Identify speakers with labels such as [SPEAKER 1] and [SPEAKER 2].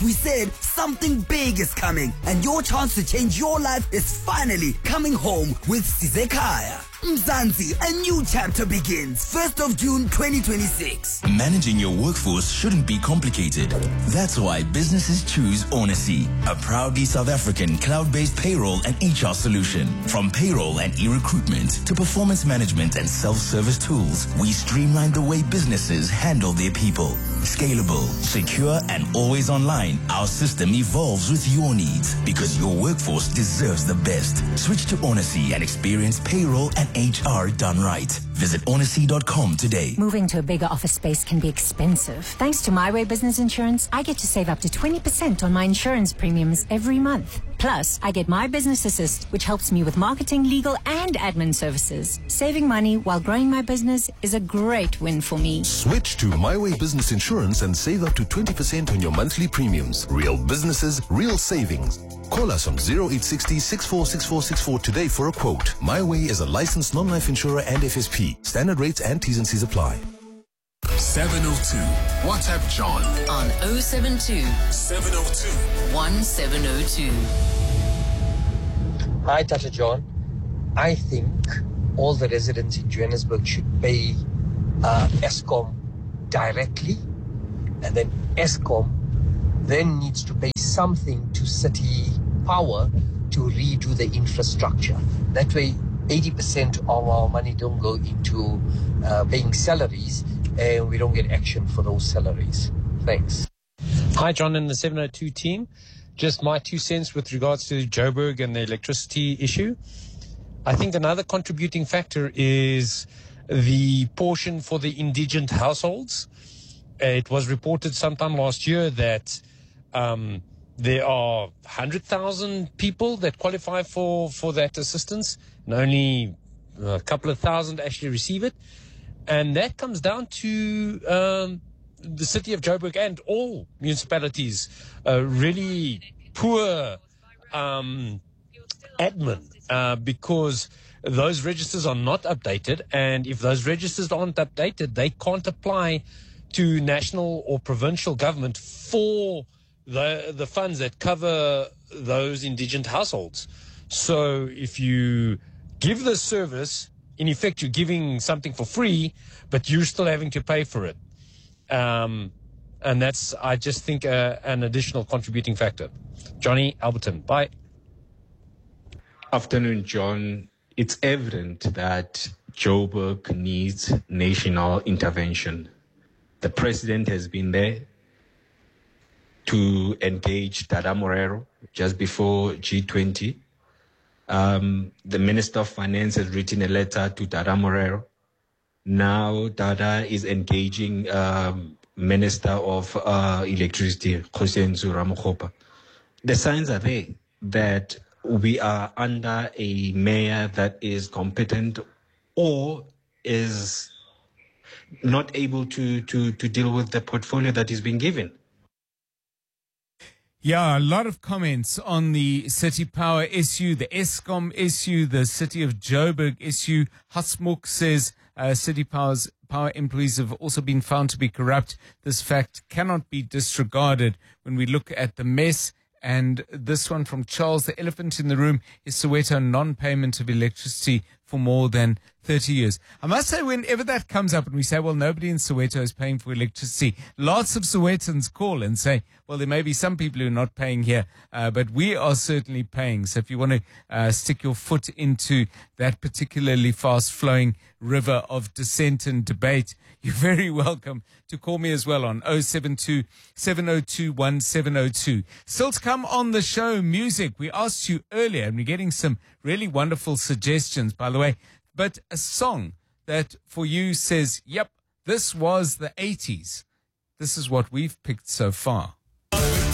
[SPEAKER 1] We said something big is coming, and your chance to change your life is finally coming home with Sizekaya. Mzansi, a new chapter begins 1st of June 2026.
[SPEAKER 2] Managing your workforce shouldn't be complicated. That's why businesses choose Onacy, a proudly South African cloud-based payroll and HR solution. From payroll and e-recruitment to performance management and self-service tools, we streamline the way businesses handle their people. Scalable, secure, and always online, our system evolves with your needs because your workforce deserves the best. Switch to Onacy and experience payroll and HR done right. Visit onacy.com today.
[SPEAKER 3] Moving to a bigger office space can be expensive. Thanks to My Way Business Insurance, I get to save up to 20% on my insurance premiums every month. Plus, I get My Business Assist, which helps me with marketing, legal, and admin services. Saving money while growing my business is a great win for me.
[SPEAKER 4] Switch to My Way Business Insurance and save up to 20% on your monthly premiums. Real businesses, real savings. Call us on 0860 646464 today for a quote. My Way is a licensed non-life insurer and FSP. Standard rates and T's and C's apply.
[SPEAKER 5] 702. WhatsApp John
[SPEAKER 6] on 072
[SPEAKER 5] 702
[SPEAKER 6] 1702.
[SPEAKER 7] Hi, Tata John. I think all the residents in Johannesburg should pay Eskom directly, and then Eskom then needs to pay something to City Power to redo the infrastructure. That way, 80% of our money don't go into paying salaries, and we don't get action for those salaries. Thanks.
[SPEAKER 8] Hi, John and the 702 team. Just my 2 cents with regards to Joburg and the electricity issue. I think another contributing factor is the portion for the indigent households. It was reported sometime last year that there are 100,000 people that qualify for that assistance, and only a couple of thousand actually receive it. And that comes down to the city of Joburg and all municipalities, really poor admin, because those registers are not updated. And if those registers aren't updated, they can't apply to national or provincial government for the funds that cover those indigent households. So if you give the service, in effect, you're giving something for free, but you're still having to pay for it. And that's, I just think, an additional contributing factor. Johnny Alberton, bye.
[SPEAKER 9] Afternoon, John. It's evident that Joburg needs national intervention. The president has been there to engage Dada Morero just before G20. The Minister of Finance has written a letter to Dada Morero. Now Dada is engaging Minister of Electricity, Khosenzo Ramokgopa. The signs are there that we are under a mayor that is competent or is not able to deal with the portfolio that is being given.
[SPEAKER 10] Yeah, a lot of comments on the City Power issue, the Eskom issue, the City of Joburg issue. Hasmuk says City Power employees have also been found to be corrupt. This fact cannot be disregarded when we look at the mess. And this one from Charles, the elephant in the room is Soweto non-payment of electricity for more than 30 years. I must say, whenever that comes up and we say, well, nobody in Soweto is paying for electricity, lots of Sowetans call and say, well, there may be some people who are not paying here, but we are certainly paying. So if you want to stick your foot into that particularly fast-flowing river of dissent and debate, you're very welcome to call me as well on 072 702 1702. Still to come on the show, music. We asked you earlier, and we're getting some really wonderful suggestions, by the way, but a song that for you says, yep, this was the 80s. This is what we've picked so far.